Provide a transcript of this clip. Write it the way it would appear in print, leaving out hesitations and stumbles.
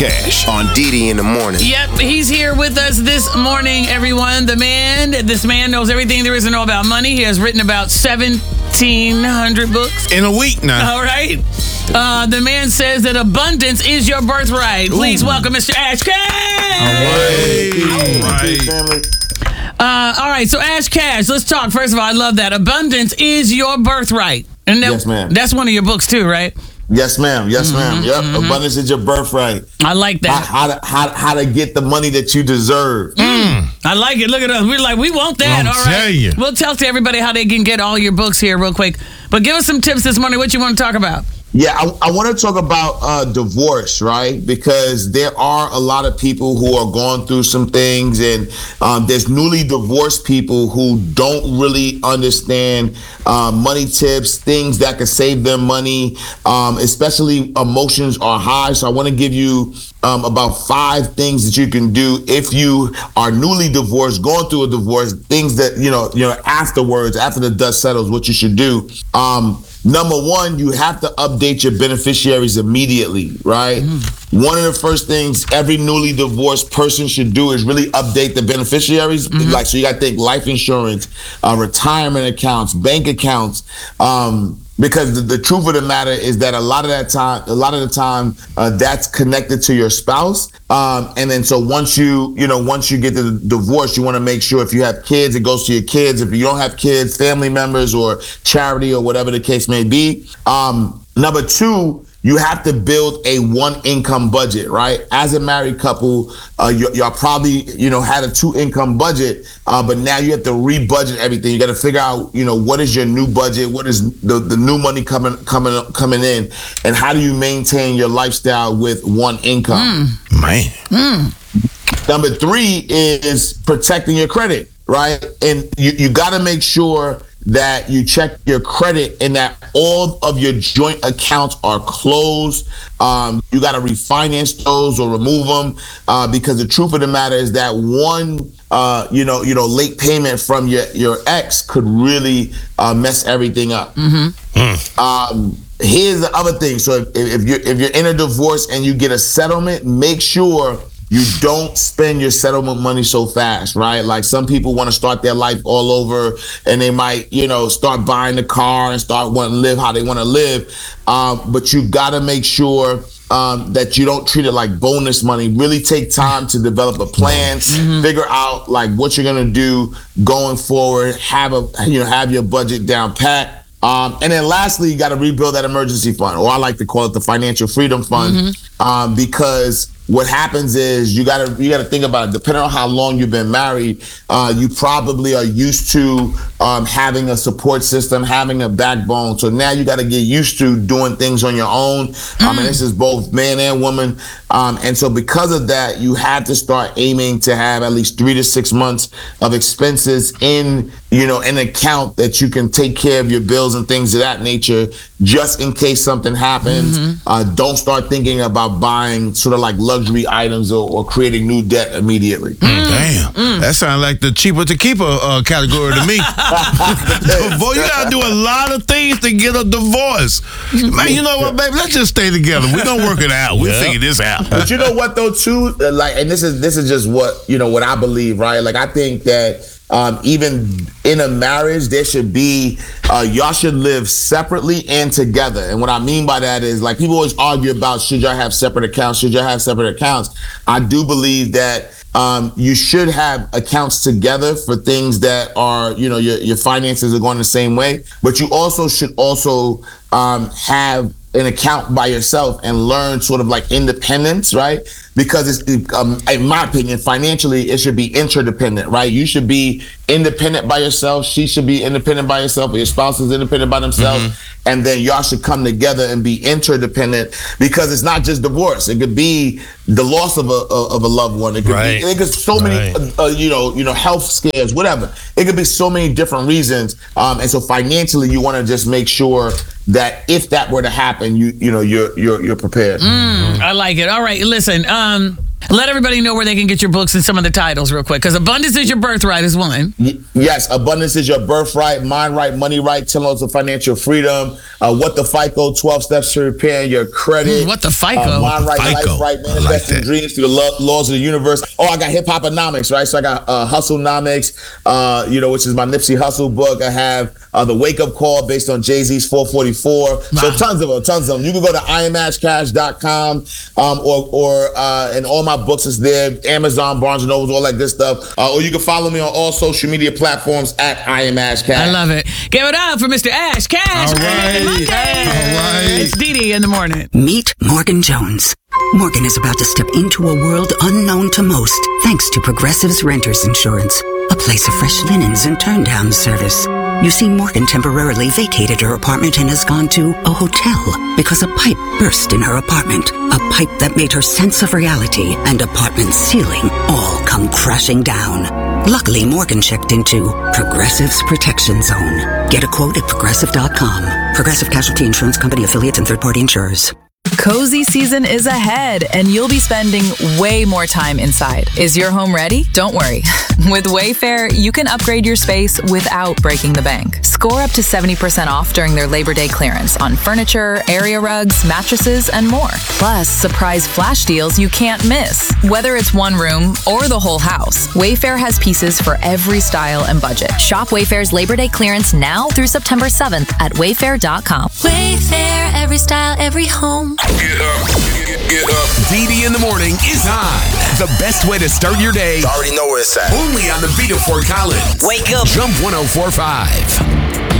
Cash on Didi in the morning. Yep, he's here with us this morning, everyone. This man knows everything there is to know about money. He has written about 1,700 books. In a week now. All right. The man says that abundance is your birthright. Please welcome Mr. Ash Cash. All right, so Ash Cash, let's talk. First of all, I love that. Abundance is your birthright. And Yes, ma'am. That's one of your books too, right? Yes, ma'am. Yes, ma'am. Yep. Abundance is your birthright. I like that. How to get the money that you deserve. I like it. Look at us. We're like, we want that. All right. Tell you. We'll tell to everybody how they can get all your books here real quick. But give us some tips this morning. What you want to talk about? Yeah, I want to talk about divorce, right? Because there are a lot of people who are going through some things, and there's newly divorced people who don't really understand money tips, things that can save them money, especially emotions are high. So I want to give you about 5 things that you can do if you are newly divorced, going through a divorce, things that, afterwards, after the dust settles, what you should do. Number 1, you have to update your beneficiaries immediately, right? One of the first things every newly divorced person should do is really update the beneficiaries. So you got to think life insurance, retirement accounts, bank accounts, because the truth of the matter is that a lot of the time, that's connected to your spouse. And then so once you get the divorce, you want to make sure if you have kids, it goes to your kids. If you don't have kids, family members or charity or whatever the case may be. Number 2, you have to build a 1-income budget, right? As a married couple, y'all probably, had a 2-income budget, but now you have to re-budget everything. You got to figure out, what is your new budget? What is the new money coming in? And how do you maintain your lifestyle with 1 income? Man. Number 3 is protecting your credit, right? And you got to make sure that you check your credit and that all of your joint accounts are closed. You got to refinance those or remove them, because the truth of the matter is that one, late payment from your ex could really mess everything up. Here's the other thing. So if you're in a divorce and you get a settlement, make sure you don't spend your settlement money so fast, right? Like some people want to start their life all over and they might, start buying the car and start wanting to live how they want to live. But you got to make sure that you don't treat it like bonus money. Really take time to develop a plan, figure out like what you're going to do going forward, have your budget down pat. And then lastly, you got to rebuild that emergency fund, or I like to call it the financial freedom fund, because what happens is you gotta think about it. Depending on how long you've been married, you probably are used to having a support system, having a backbone. So now you got to get used to doing things on your own. And this is both man and woman. And so because of that, you have to start aiming to have at least 3 to 6 months of expenses in an account that you can take care of your bills and things of that nature, just in case something happens. Don't start thinking about buying sort of like luxury items or creating new debt immediately. Damn. That sounds like the cheaper to keep a category to me. Boy, you got to do a lot of things to get a divorce. Man, you know what, baby? Let's just stay together. We're going to work it out. We'll figure this out. But you know what, though, too? And this is just what I believe, right? Like, I think that even in a marriage, there should be, y'all should live separately and together. And what I mean by that is, like, people always argue about, should y'all have separate accounts? Should y'all have separate accounts? I do believe that you should have accounts together for things that are, your finances are going the same way. But you also should have an account by yourself and learn sort of like independence, right? Because in my opinion, financially, it should be interdependent, right? You should be independent by yourself. She should be independent by herself. Or your spouse is independent by themselves. And then y'all should come together and be interdependent, because it's not just divorce. It could be the loss of a loved one. It could be, it could so many, health scares, whatever. It could be so many different reasons. And so financially, you want to just make sure that if that were to happen, you're prepared. I like it. All right, listen. Let everybody know where they can get your books and some of the titles real quick, because Abundance is Your Birthright is one. Yes, Abundance is Your Birthright, Mind Right, Money Right, 10 Laws of Financial Freedom, What the FICO, 12 Steps to Repairing Your Credit. What the FICO? Mind Right, FICO. Life Right, Manifesting Dreams Through the Laws of the Universe. Oh, I got Hip Hoponomics, right? So I got Hustlenomics, which is my Nipsey Hussle book. I have the Wake Up Call based on Jay-Z's 444. Wow. So tons of them. You can go to IamAshCash.com and all my books is there. Amazon, Barnes & Noble, all that good stuff. Or you can follow me on all social media platforms at IamAshCash. I love it. Give it up for Mr. Ash Cash. All right. It's Dee in the morning. Meet Morgan Jones. Morgan is about to step into a world unknown to most, thanks to Progressive's Renters Insurance, a place of fresh linens and turn-down service. You see, Morgan temporarily vacated her apartment and has gone to a hotel because a pipe burst in her apartment. A pipe that made her sense of reality and apartment ceiling all come crashing down. Luckily, Morgan checked into Progressive's Protection Zone. Get a quote at Progressive.com. Progressive Casualty Insurance Company, affiliates, and third-party insurers. Cozy season is ahead, and you'll be spending way more time inside. Is your home ready? Don't worry. With Wayfair, you can upgrade your space without breaking the bank. Score up to 70% off during their Labor Day clearance on furniture, area rugs, mattresses, and more. Plus, surprise flash deals you can't miss. Whether it's one room or the whole house, Wayfair has pieces for every style and budget. Shop Wayfair's Labor Day clearance now through September 7th at wayfair.com. Wayfair, every style, every home. Get up. Dee in the morning is on. The best way to start your day. You already know where it's at. Only on the Beat of Fort Collins. Wake up. Jump 104.5.